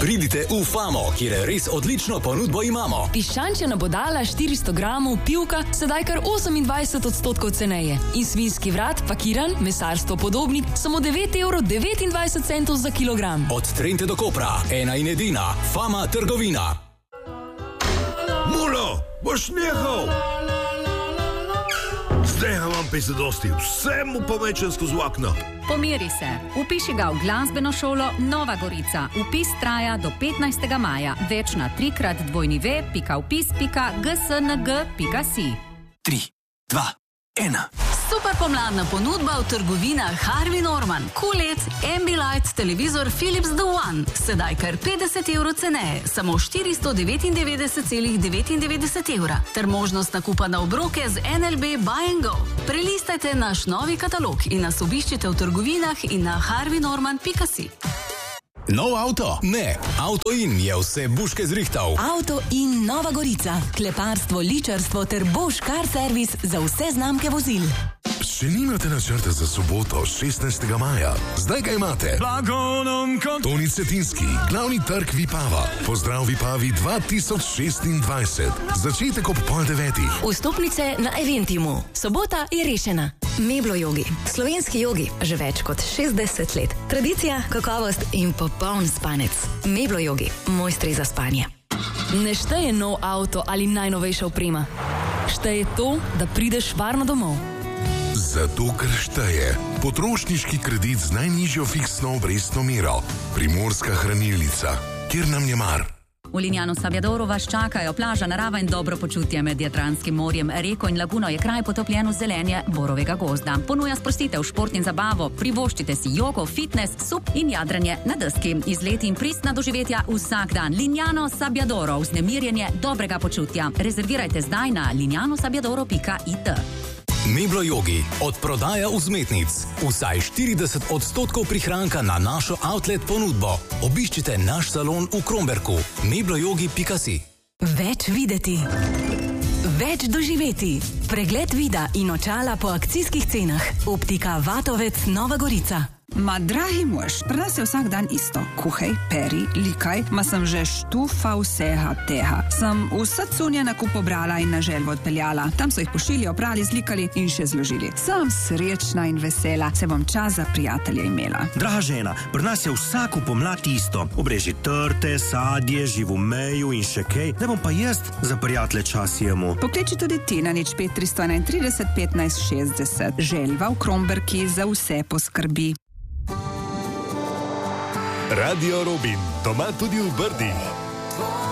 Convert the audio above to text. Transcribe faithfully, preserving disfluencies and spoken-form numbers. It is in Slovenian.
Pridite v Famo, kjer res odlično ponudbo imamo. Piščančja nabodala štiristo gramov, pivka, sedaj kar osemindvajset odstotkov ceneje. In svinjski vrat, pakiran, mesarstvo podobnik, samo devet evrov devetindvajset centov za kilogram. Od Trente do Kopra, ena in edina, Fama trgovina. Mulo, boš nehal? Zdaj vam pa se dosti, vse mu pomečem skozi okno. Pomiri se. Upiši ga v glasbeno šolo Nova Gorica. Upis traja do petnajstega maja. Več na trikrat dvojni ve pika upis pika gsng pika si. Tri, dva, ena. Super pomladna ponudba v trgovinah Harvey Norman. Q L E D, Ambilight, televizor Philips The One. Sedaj kar petdeset evrov ceneje, samo štiristo devetindevetdeset celih devetindevetdeset evra. Ter možnost nakupa na obroke z N L B Buy and Go. Prelistajte naš novi katalog in nas obiščite v trgovinah in na harvey norman pika si. Nov avto? Ne. Auto In je vse buške zrihtal. Auto In Nova Gorica. Kleparstvo, ličarstvo ter Bosch Car Service za vse znamke vozil. Če nimate načrta za soboto, šestnajstega maja, zdaj ga imate. Blagonom kot... Toni Cetinski, glavni trg Vipava. Pozdrav Vipavi dva tisoč šestindvajset. Začetek ob pol devetih. Vstopnice na Eventimu. Sobota je rešena. Meblo jogi. Slovenski jogi. Že več kot šestdeset let. Tradicija, kakovost in popoln spanec. Meblo jogi. Mojstri za spanje. Ne šteje nov avto ali najnovejša oprema. Šteje to, da prideš varno domov. Zato, ker šteje. Potrošniški kredit z najnižjo fiksno obrestno mero. Primorska hranilnica. Kjer nam je mar. V Lignano Sabbiadoru vas čakajo plaža, narava in dobro počutje med Jadranskim morjem. Reko in laguno je kraj potopljen v zelenje borovega gozda. Ponuja sprostitev, šport in zabavo, privoščite si jogo, fitness, sup in jadranje na deski. Izleti in pristna doživetja vsak dan. Lignano Sabbiadoro, vznemirjenje dobrega počutja. Rezervirajte zdaj na lignano sabbiadoro pika it. Meblo jogi. Od prodaja vzmetnic. Vsaj štirideset odstotkov prihranka na našo outlet ponudbo. Obiščite naš salon v Kromberku. meblo jogi pika si. Več videti. Več doživeti. Pregled vida in očala po akcijskih cenah. Optika Vatovec Nova Gorica. Ma, dragi mož, pri nas je vsak dan isto. Kuhaj, peri, likaj, ma sem že štufa vsega teha. Sem vse cunje nakup pobrala in na želvo odpeljala. Tam so jih pošili, oprali, zlikali in še zložili. Sem srečna in vesela, se bom čas za prijatelje imela. Draga žena, pri nas je vsako pomlad isto. Obreži trte, sadje, živo meju in še kaj. Da bom pa jaz za prijatelje čas jemu. Pokliči tudi ti na nič pet tristo enaintrideset petnajst šestdeset. Želva v Kromberki za vse poskrbi. Radio Robin, doma tudi v Brdih.